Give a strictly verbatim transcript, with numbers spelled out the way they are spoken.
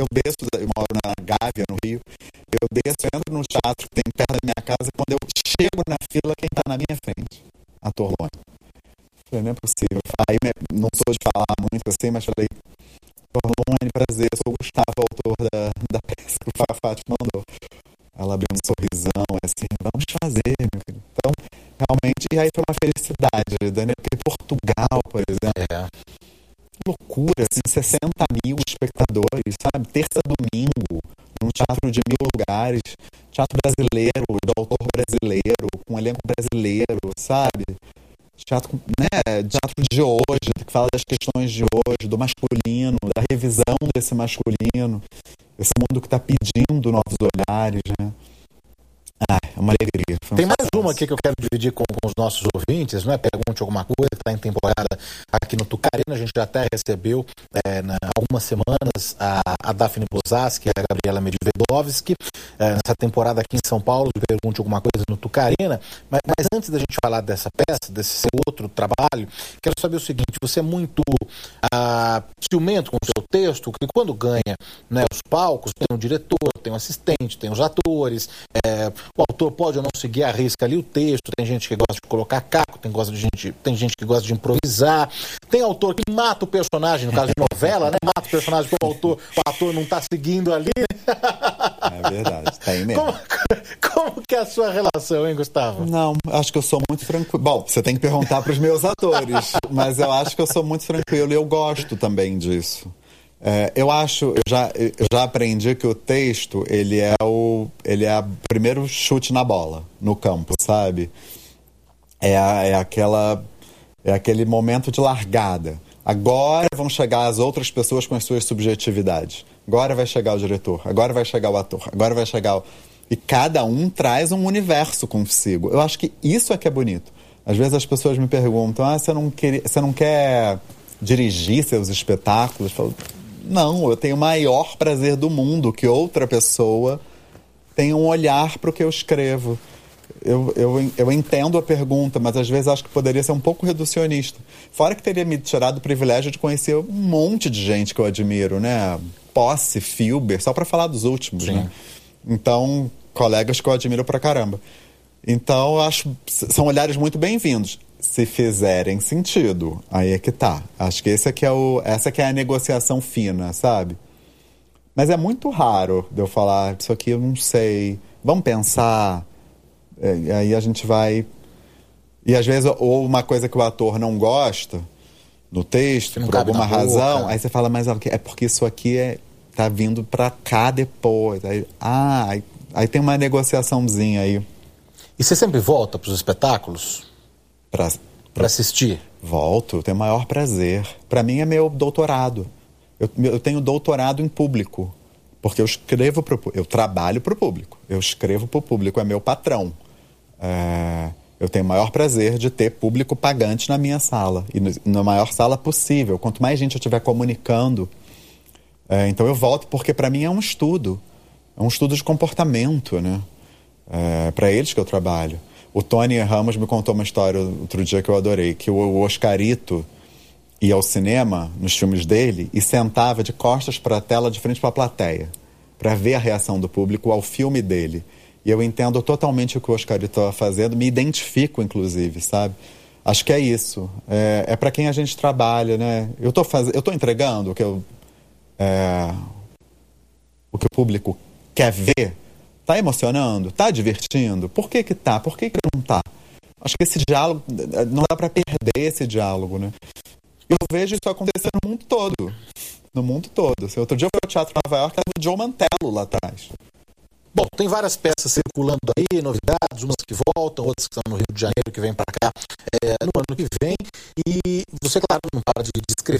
eu desço, eu moro na Gávea, no Rio, eu desço, entro no teatro que tem perto da minha casa, quando eu chego na fila, quem tá na minha frente? Ator Lone. Falei, não é possível. Aí não sou de falar muito assim, mas falei, ator Lone, prazer, eu sou o Gustavo, autor da, da peça que o Fafá te mandou. Ela abriu um sorrisão, assim, vamos fazer, meu filho. Então, realmente, e aí foi uma felicidade, Dani, porque Portugal, por exemplo, É. loucura, assim, sessenta mil espectadores, sabe? Terça, domingo, num teatro de mil lugares, teatro brasileiro, do autor brasileiro, com um elenco brasileiro, sabe? Teatro, né? Teatro de hoje, que fala das questões de hoje, do masculino, da revisão desse masculino, esse mundo que está pedindo novos olhares, né? Ah, é uma alegria. Um Tem mais sucesso. uma aqui que eu quero dividir com, com os nossos ouvintes, não é? Pergunte alguma coisa, está em temporada aqui no Tucarena. A gente já até recebeu é, na, há algumas semanas a, a Daphne Bozaski e a Gabriela Medvedovski, é, nessa temporada aqui em São Paulo, de Pergunte Alguma Coisa no Tucarena. Mas, mas antes da gente falar dessa peça, desse seu outro trabalho, quero saber o seguinte: você é muito ah, ciumento com o seu texto, que quando ganha, né, os palcos, tem um diretor, tem um assistente, tem os atores, é, o autor pode ou não seguir a risca ali o texto, tem gente que gosta de colocar caco, tem, gosta de gente, tem gente que gosta de improvisar, tem autor que mata o personagem, no caso de novela, né? Mata o personagem porque o autor, o ator não está seguindo ali. É verdade, tem mesmo. Como, como que é a sua relação, hein, Gustavo? Não, acho que eu sou muito tranquilo. Bom, você tem que perguntar para os meus atores, mas eu acho que eu sou muito tranquilo e eu gosto também disso. É, eu acho, eu já, eu já aprendi que o texto, ele é o, ele é o primeiro chute na bola, no campo, sabe? É, a, é, aquela, é aquele momento de largada. Agora vão chegar as outras pessoas com as suas subjetividades. Agora vai chegar o diretor, agora vai chegar o ator, agora vai chegar o... E cada um traz um universo consigo. Eu acho que isso é que é bonito. Às vezes as pessoas me perguntam, ah, você não quer, você não quer dirigir seus espetáculos? Eu falo, não, eu tenho o maior prazer do mundo que outra pessoa tenha um olhar para o que eu escrevo. Eu, eu, eu entendo a pergunta, mas às vezes acho que poderia ser um pouco reducionista. Fora que teria me tirado o privilégio de conhecer um monte de gente que eu admiro, né? Posse, Filber, só para falar dos últimos, Sim. né? Então, colegas que eu admiro pra caramba. Então, eu acho são olhares muito bem-vindos. Se fizerem sentido, aí é que tá. Acho que esse aqui é o, essa aqui é a negociação fina, sabe? Mas é muito raro de eu falar, isso aqui eu não sei, vamos pensar. É, aí a gente vai... E às vezes, ou uma coisa que o ator não gosta no texto, por alguma razão, aí você fala, mas é porque isso aqui é, tá vindo pra cá depois. Aí, ah, aí, aí tem uma negociaçãozinha aí. E você sempre volta pros espetáculos? Pra, Para pra assistir? Volto, eu tenho o maior prazer. Para mim é meu doutorado. Eu, eu tenho doutorado em público, porque eu escrevo pro, eu trabalho para o público. Eu escrevo para o público, é meu patrão. É, eu tenho o maior prazer de ter público pagante na minha sala e no, na maior sala possível. Quanto mais gente eu estiver comunicando, é, então eu volto porque para mim é um estudo, é um estudo de comportamento, né? É, para eles que eu trabalho. O Tony Ramos me contou uma história outro dia que eu adorei, que o Oscarito ia ao cinema, nos filmes dele, e sentava de costas para a tela, de frente para a plateia, para ver a reação do público ao filme dele. E eu entendo totalmente o que o Oscarito estava fazendo, me identifico, inclusive, sabe? Acho que é isso. É, é para quem a gente trabalha, né? Eu tô, faz... eu tô entregando o que, eu, é... o que o público quer ver. Tá emocionando? Tá divertindo? Por que que tá? Por que que não tá? Acho que esse diálogo, não dá para perder esse diálogo, né? Eu vejo isso acontecer no mundo todo. No mundo todo. Outro dia eu fui ao Teatro Nova York, tava o Joe Mantello lá atrás. Bom, tem várias peças circulando aí, novidades, umas que voltam, outras que estão no Rio de Janeiro, que vêm para cá é, no ano que vem. E você, claro, não para de escrever,